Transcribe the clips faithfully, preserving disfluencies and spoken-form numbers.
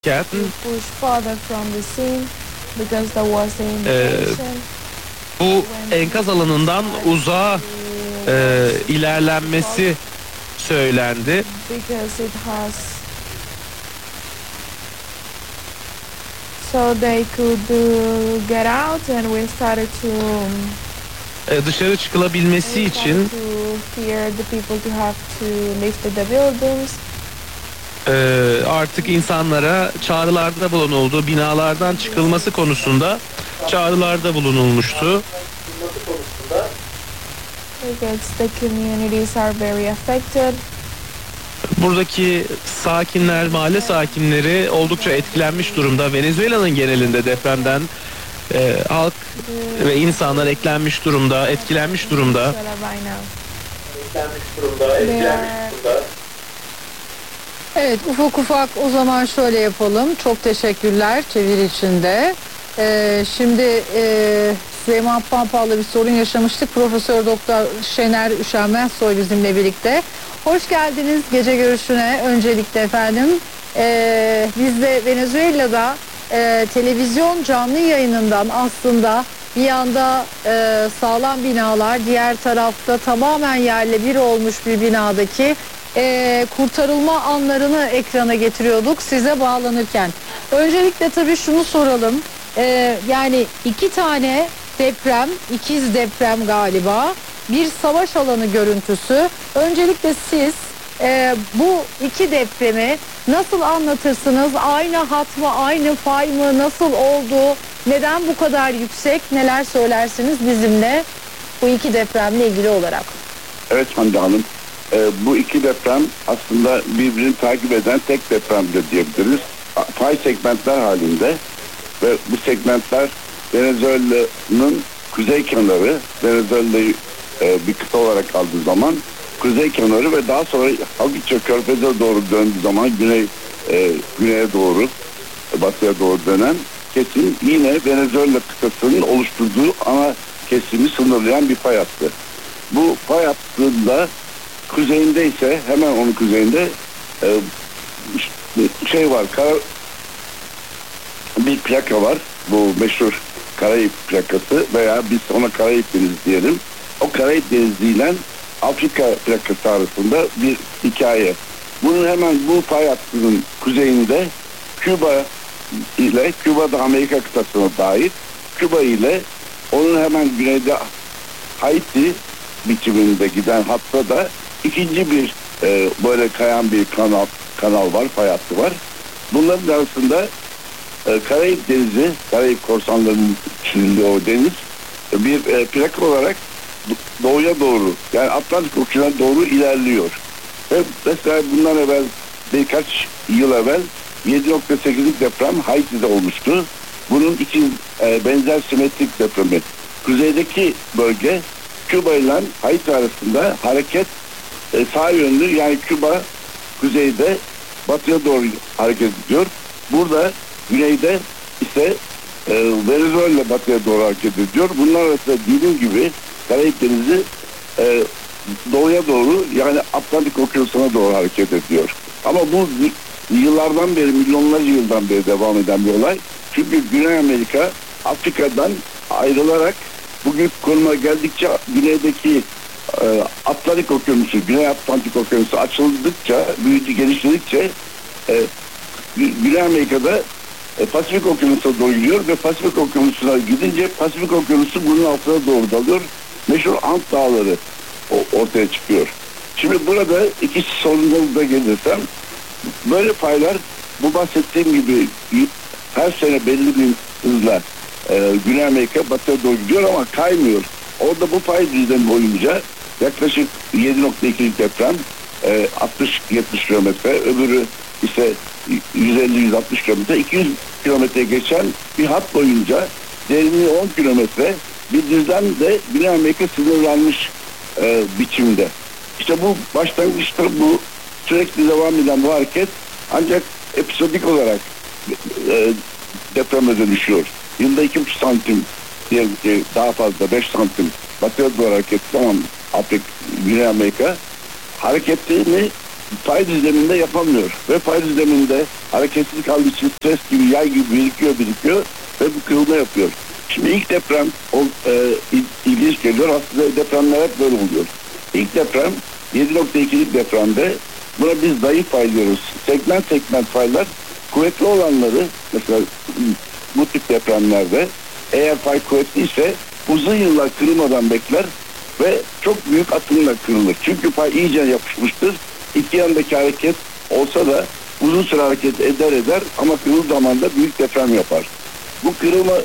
push further from the scene because there was the indication. Bu enkaz alanından uzağa e, ilerlenmesi söylendi. Because it has, so they could uh, get out and we started to E, dışarı çıkılabilmesi için to hear the people to have to lift the buildings. e, artık insanlara çağrılarda bulunuldu. Binalardan çıkılması konusunda çağrılarda bulunulmuştu. Because the communities are very affected. Buradaki sakinler, mahalle sakinleri oldukça etkilenmiş durumda. Venezuela'nın genelinde depremden e, halk ve insanlar eklenmiş durumda, etkilenmiş durumda. Etkilenmiş durumda, etkilenmiş durumda. Evet, ufak ufak o zaman şöyle yapalım. Çok teşekkürler çeviri içinde. Ee, şimdi e, Süleyman Pampal'la bir sorun yaşamıştık. Profesör Doktor Şener Üşenmezsoy bizimle birlikte. Hoş geldiniz gece görüşüne öncelikle efendim. Ee, biz de Venezuela'da e, televizyon canlı yayınından aslında bir yanda e, sağlam binalar, diğer tarafta tamamen yerle bir olmuş bir binadaki e, kurtarılma anlarını ekrana getiriyorduk size bağlanırken. Öncelikle tabii şunu soralım. E, yani iki tane deprem, ikiz deprem galiba, bir savaş alanı görüntüsü. Öncelikle siz e, bu iki depremi nasıl anlatırsınız? Aynı hat mı, aynı fay mı, nasıl oldu? Neden bu kadar yüksek? Neler söylersiniz bizimle bu iki depremle ilgili olarak? Evet Hande Hanım, e, bu iki deprem aslında birbirini takip eden tek depremdir diyebiliriz. Fay segmentler halinde ve bu segmentler Venezuela'nın kuzey kenarı, Venezuela'yı e, bir kıta olarak aldığı zaman kuzey kenarı ve daha sonra hafifçe körfeze doğru döndüğü zaman güney e, güneye doğru, batıya doğru dönen kesim yine Venezuela kıtasının oluşturduğu ana kesimi sınırlayan bir fay hattı. Bu fay hattında kuzeyinde ise hemen onun kuzeyinde e, şey var, kara, bir plaka var. Bu meşhur Karayip plakası veya biz ona Karayip Denizi diyelim. O Karayip Denizi ile Afrika plakası arasında bir hikaye. Bunun hemen bu fay hattının kuzeyinde Küba ile, Küba da Amerika kıtasına dahil, Küba ile onun hemen güneyde Haiti biçiminde giden hatta da ikinci bir e, böyle kayan bir kanal kanal var, fay hattı var. Bunların arasında e, Karayip Denizi, Karayip korsanlarının çizildiği o deniz e, bir e, plaka olarak doğuya doğru, yani Atlantik Okyanu'na doğru ilerliyor. Ve mesela bundan evvel, birkaç yıl evvel yedi nokta sekizlik deprem Haiti'de olmuştu. Bunun için e, benzer simetrik depremi. Kuzeydeki bölge Küba ile Haiti arasında hareket e, sağ yönlü, yani Küba kuzeyde batıya doğru hareket ediyor. Burada güneyde ise e, Venezuela batıya doğru hareket ediyor. Bunlar arasında dediğim gibi Karayip Denizi e, doğuya doğru, yani Atlantik Okyanusu'na doğru hareket ediyor. Ama bu yıllardan beri, milyonlarca yıldan beri devam eden bir olay. Çünkü Güney Amerika Afrika'dan ayrılarak bugün konuma geldikçe güneydeki e, Atlantik Okyanusu, Güney Atlantik Okyanusu açıldıkça, büyüdü, geliştirdikçe e, Güney Amerika'da e, Pasifik Okyanusu'na doğru gidiyor ve Pasifik Okyanusu'na gidince Pasifik Okyanusu bunun altına doğru dalıyor. Meşhur Ant Dağları o, ortaya çıkıyor. Şimdi burada iki sorunlara da gelirsem, böyle faylar bu bahsettiğim gibi her sene belli bir hızla e, Güney Amerika batıya doğru gidiyor ama kaymıyor. Orada bu fay düzlemi boyunca yaklaşık yedi nokta ikilik deprem, e, altmış yetmiş kilometre, öbürü ise yüz elli yüz altmış kilometre, iki yüz kilometre geçen bir hat boyunca derinliği on kilometre bir düzlem de Güney Amerika sınırlanmış e, biçimde. İşte bu başlangıçta bu sürekli devam eden bu hareket ancak episodik olarak e, depreme dönüşüyor. Yılda iki buçuk santim, diyelim ki daha fazla beş santim batıya doğru hareket, tamam, Afrika, Güney Amerika hareketini fay düzleminde yapamıyor. Ve fay düzleminde hareketsiz kaldığı için stres gibi, yay gibi birikiyor birikiyor ve bu kırılma yapıyor. Şimdi ilk deprem o, e, ilginç geliyor. Aslında depremler hep böyle oluyor. İlk deprem yedi nokta ikilik depremde, buna biz zayıf fay diyoruz. Segment segment faylar, kuvvetli olanları mesela bu tip depremlerde eğer fay kuvvetliyse uzun yıllar kırılmadan bekler ve çok büyük atımla kırılır. Çünkü fay iyice yapışmıştır. İki yandaki hareket olsa da uzun süre hareket eder eder ama kırıldığı zaman da büyük deprem yapar. Bu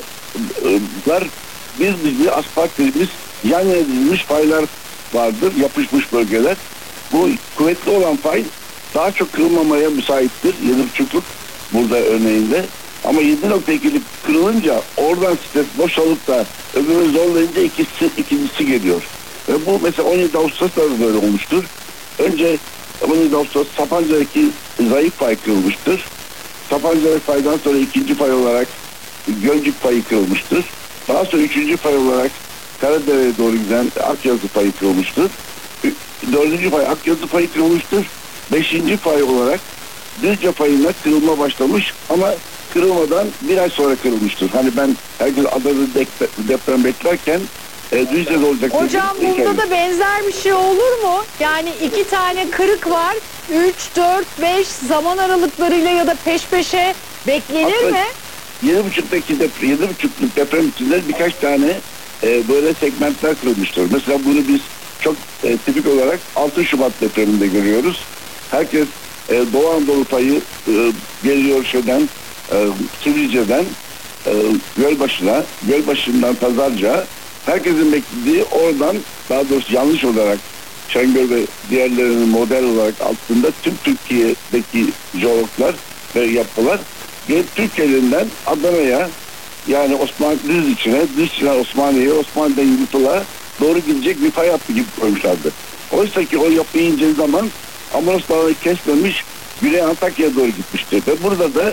kırılmalar biz bizi asfalt dediğimiz yan yana dizilmiş faylar vardır, yapışmış bölgeler. Bu kuvvetli olan fay daha çok kırılmamaya müsaittir. yedi buçukluk burada örneğinde. Ama yedi nokta ikilik kırılınca oradan stres boşalıp da öbürü zorlayınca ikisi, ikincisi geliyor. Ve bu mesela on yedi Ağustos'ta da böyle olmuştur. Önce on yedi Ağustos Sapanca'daki zayıf fay kırılmıştır. Sapanca'daki faydan sonra ikinci fay olarak Gölcük fayı kırılmıştır. Daha sonra üçüncü fay olarak Karadere'ye doğru giden Akyazı fayı kırılmıştır. Dördüncü fay Akyazı fayı kırılmıştır. Beşinci fay olarak Düzce fayına kırılma başlamış ama kırılmadan bir ay sonra kırılmıştır. Hani ben herkes adada deprem beklerken e, Düzce'de olacak. Hocam bunda da benzer bir şey olur mu? Yani iki tane kırık var. üç, dört, beş zaman aralıklarıyla ya da peş peşe beklenir Aslında mi? yedi buçuktaki deprem, yedi buçukluk deprem içinde birkaç tane e, böyle segmentler kırılmıştır. Mesela bunu biz çok e, tipik olarak altı Şubat depreminde görüyoruz. Herkes e, Doğu Anadolu payı e, geliyor şeyden, e, Sivrice'den e, Gölbaşı'na, Gölbaşı'ndan Pazarcık'a, herkesin beklediği oradan, daha doğrusu yanlış olarak Şengöl ve diğerlerinin model olarak altında tüm Türkiye'deki jeologlar ve yapılar gelip Türkiye'linden Adana'ya, yani Osman düz içine, düz içine Osmaniye'ye, Osmaniye'den Yurtul'a doğru gidecek bir fay hattı gibi koymuşlardı. Oysa ki o yapıyı incelediği zaman Amoros Dağı'nı kesmemiş, Güney Antakya'ya doğru gitmişti. Ve burada da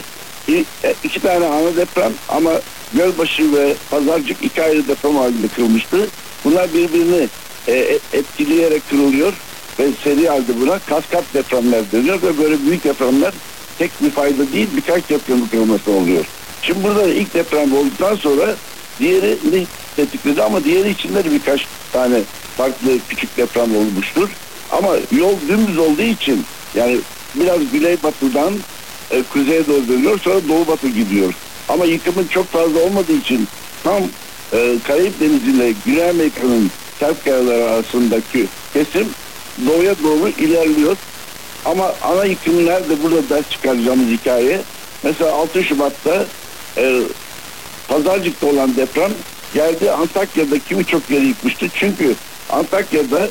iki tane ana deprem ama Gölbaşı ve Pazarcık iki ayrı deprem halinde kırılmıştı. Bunlar birbirini e, etkileyerek kırılıyor ve seri halde buna kaskat depremler deniyor ve böyle büyük depremler tek bir fayda değil birkaç depremin kırılması oluyor. Şimdi burada ilk deprem olduktan sonra diğeri tetikledi ama diğeri içinde de birkaç tane farklı küçük deprem olmuştur. Ama yol dümdüz olduğu için yani biraz güneybatıdan e, kuzeye doğru dönüyor, sonra doğu batı gidiyor. Ama yıkımın çok fazla olmadığı için tam e, Karayip Denizi ile Güney Amerika'nın sert kayaları arasındaki kesim doğuya doğru ilerliyor. Ama ana yıkım nerede, burada ders çıkaracağımız hikaye. Mesela altı Şubat'ta e, Pazarcık'ta olan deprem geldi Antakya'daki birçok yeri yıkmıştı. Çünkü Antakya'da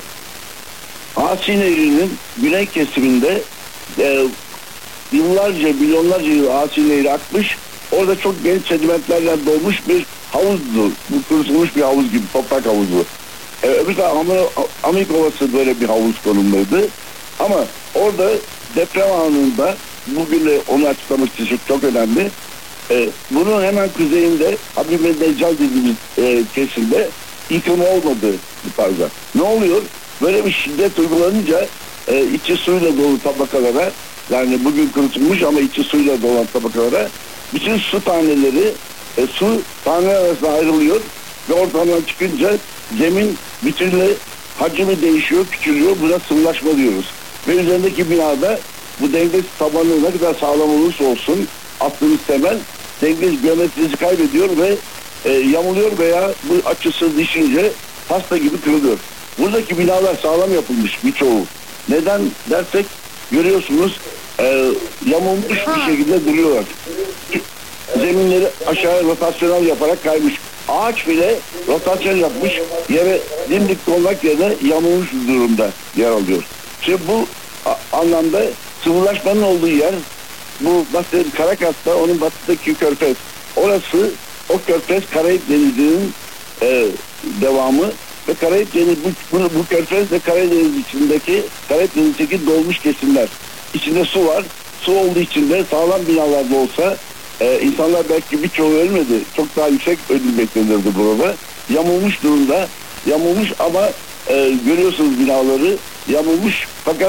Asi Nehri'nin güney kesiminde e, yıllarca, milyonlarca yıl Asi Nehri akmış. Orada çok geniş sedimentlerle dolmuş bir havuzdu. Bu kurutulmuş bir havuz gibi, toprak havuzu. E, öbür tarafta Amik Ovası böyle bir havuz konumundaydı. Ama orada deprem anında, bugün de onu açıklamak için çok, çok önemli. E, bunun hemen kuzeyinde Habibe Deccal dediğimiz e, kesimde yıkım olmadı bu tarzda. Ne oluyor? Böyle bir şiddet uygulanınca e, içi suyla dolu tabakalara, yani bugün kurutulmuş ama içi suyla dolan tabakalara bütün su taneleri e, su taneler arasında ayrılıyor ve ortadan çıkınca zemin bütünle hacmi değişiyor, küçülüyor. Buna sıvılaşma diyoruz. Ve üzerindeki binada bu denge tabanı ne kadar sağlam olursa olsun attığımız temel denge geometrisini kaybediyor ve e, yamuluyor veya bu açısı düşünce pasta gibi kırılıyor. Buradaki binalar sağlam yapılmış birçoğu. Neden dersek görüyorsunuz e, yamulmuş bir şekilde duruyorlar. Zeminleri aşağı rotasyonel yaparak kaymış. Ağaç bile rotasyon yapmış, yere dimdik konmak yerine yamulmuş durumda yer alıyor. Şimdi bu anlamda sıvılaşmanın olduğu yer, bu bahsettiğim Karakas'ta, onun batısındaki körfez. Orası, o körfez Karayip Denizi'nin e, devamı ve Karayip Denizi, bu, bu, bu körfez de Karadeniz içindeki, Karayip Denizi'ndeki dolmuş kesimler. İçinde su var. Su olduğu için de sağlam binalarda olsa e, insanlar belki birçoğu ölmedi. Çok daha yüksek ödül beklenirdi burada. Yamulmuş durumda. Yamulmuş ama e, görüyorsunuz binaları yamulmuş fakat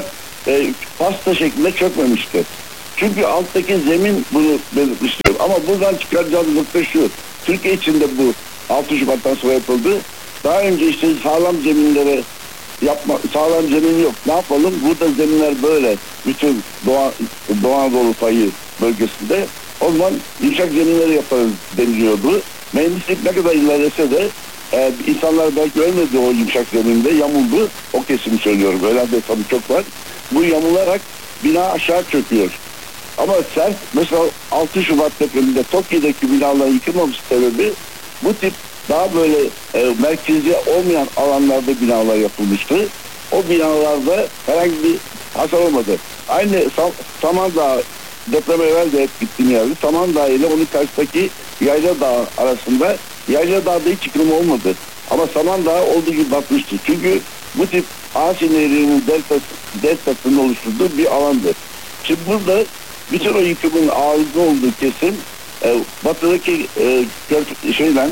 e, pasta şeklinde çökmemişti. Çünkü alttaki zemin bunu belirtmiştir. Ama buradan çıkaracağımız nokta şu. Türkiye içinde bu altı Şubat'tan sonra yapıldı. Daha önce işte sağlam zeminlere yapma, sağlam zemin yok. Ne yapalım? Burada zeminler böyle. Bütün Doğu, Doğu Anadolu payı bölgesinde. O zaman yumuşak zeminleri yaparız deniliyordu. Mühendislik ne kadar ilerlese de e, insanlar belki ölmedi o yumuşak zeminde, yamuldu. O kesimi söylüyorum. Öyle de tabii çok var. Bu yamularak bina aşağı çöküyor. Ama sert, mesela altı Şubat depreminde Tokyo'daki binaların yıkılmamış sebebi bu tip daha böyle e, merkezi olmayan alanlarda binalar yapılmıştı. O binalarda herhangi bir hasar olmadı. Aynı Sam Samandağ depreme evvel de hep gittiğim yerde Samandağ ile onun karşısındaki Yayla Dağı arasında Yayla Dağ'da hiç yıkım olmadı. Ama Samandağ olduğu gibi batmıştı. Çünkü bu tip Asi Nehri'nin deltası, deltasının oluşturduğu bir alandı. Şimdi burada bütün o yıkımın ağırlıklı olduğu kesim e, batıdaki e, kör, şeyden,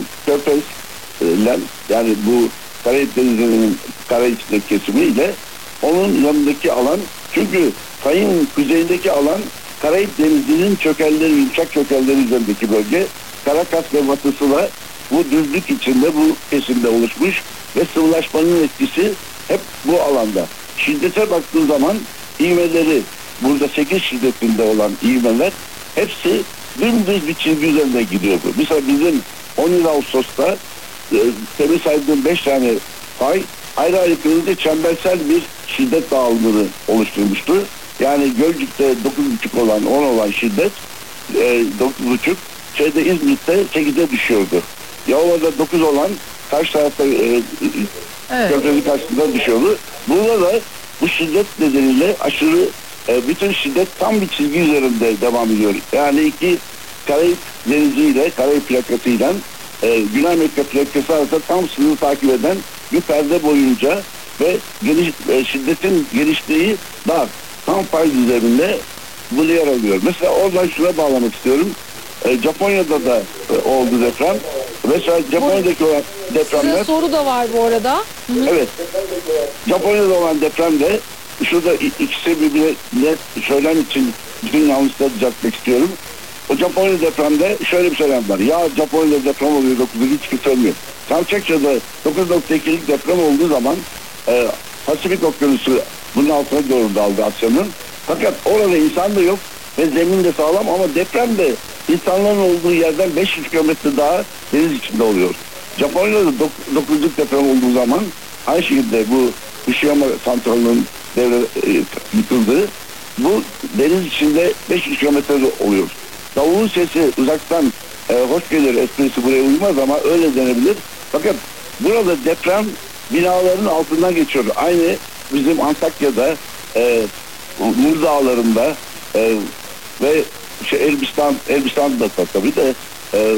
Körfez'le yani bu Karayip Denizi'nin Karayip'teki kesimiyle onun yanındaki alan, çünkü fayın kuzeyindeki alan Karayip Denizi'nin çökelleri, yumuşak çökelleri üzerindeki bölge. Karakas ve batısı da bu düzlük içinde bu kesimde oluşmuş ve sıvılaşmanın etkisi hep bu alanda. Şiddete baktığı zaman ivmeleri, burada sekiz şiddetinde olan ivmeler hepsi dümdüz bir çizgi üzerinde gidiyordu. Mesela bizim on yedi Ağustos'ta e, temin saydığım beş tane fay ayrı ayrı kırılınca çembersel bir şiddet dağılımını oluşturmuştu. Yani Gölcük'te dokuz buçuk olan, on olan şiddet e, dokuz buçuk, şeyde İzmit'te sekize düşüyordu. Yalova'da dokuz olan karşı tarafta e, evet. Körfez'in karşısında düşüyordu. Burada da bu şiddet nedeniyle aşırı e, bütün şiddet tam bir çizgi üzerinde devam ediyor. Yani iki Karayip Denizi ile Karayip plakasıyla e, Güney Amerika plakası arasında tam sınırı takip eden bir perde boyunca ve geliş, e, şiddetin geliştiği dar tam fay düzleminde bunu yer alıyor. Mesela oradan şuna bağlamak istiyorum. E, Japonya'da da e, oldu deprem. Mesela Japonya'daki olan depremler... Size soru da var bu arada. Hı -hı. Evet. Japonya'da olan depremde şurada ikisi birbirine net söylem için bütün yanlışları düzeltmek istiyorum. O Japonya depremde şöyle bir söylem var. Ya Japonya'da deprem oluyor, dokuzda hiç kimse ölmüyor. Kamçatka'da dokuz nokta ikilik deprem olduğu zaman e, Pasifik Okyanusu bunun altına doğru daldı Asya'nın. Fakat orada insan da yok ve zemin de sağlam ama deprem de insanların olduğu yerden beş yüz kilometre daha deniz içinde oluyor. Japonya'da dokuzluk deprem olduğu zaman aynı şekilde bu Fukushima santralının devre e, yıkıldığı bu deniz içinde beş yüz kilometre oluyor. Davulun sesi uzaktan e, hoş gelir esprisi buraya uymaz ama öyle denebilir. Fakat burada deprem binaların altından geçiyor. Aynı bizim Antakya'da e, Mur Dağları'nda e, ve şey, Elbistan, Elbistan'da da tabii de e,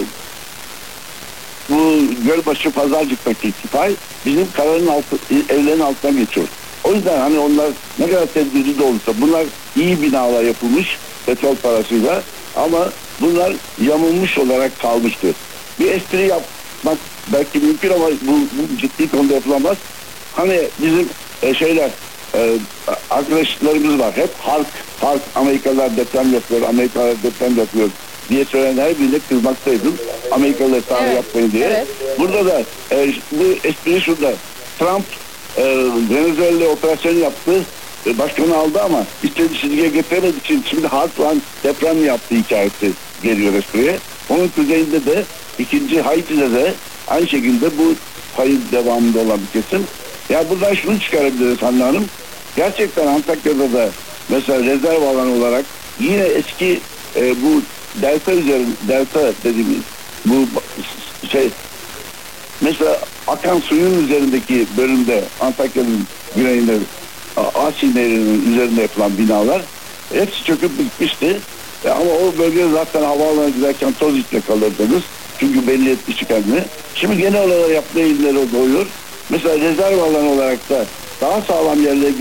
bu Gölbaşı Pazarcık'taki fay bizim karanın altı, evlerin altından geçiyor. O yüzden hani onlar ne kadar tedbirli de olursa bunlar iyi binalar yapılmış petrol parasıyla ama bunlar yamulmuş olarak kalmıştı. Bir espri yapmak belki mümkün ama bu, bu ciddi konuda yapılamaz. Hani bizim e, şeyler e, arkadaşlarımız var. Hep halk, halk Amerikalılar deprem yapıyor, Amerikalılar deprem yapıyor diye söyleyen her birine kızmaktaydım. Amerikalılar tahmin evet. yapmayın diye. Evet. Burada da e, bu espri şurada. Trump e, Venezuela operasyon yaptı. E, başkanı aldı ama istediği çizgiye getiremediği için şimdi halkla deprem yaptığı hikayesi geliyor espriye. Onun kuzeyinde de ikinci Haiti'de de aynı şekilde bu payın devamında olan bir kesim. Ya buradan şunu çıkarabiliriz Hanne Hanım. Gerçekten Antakya'da da mesela rezerv alan olarak yine eski e, bu delta üzerinde, delta dediğimiz bu şey mesela akan suyun üzerindeki bölümde Antakya'nın güneyinde Asi Nehri'nin üzerinde yapılan binalar hepsi çöküp bitmişti. E, ama o bölge zaten havaalanına giderken toz içinde kalırdınız. Çünkü belli etmişti kendini. Şimdi genel olarak yaptığı illeri doğuyor. Mesela rezerv alan olarak da daha sağlam yerlere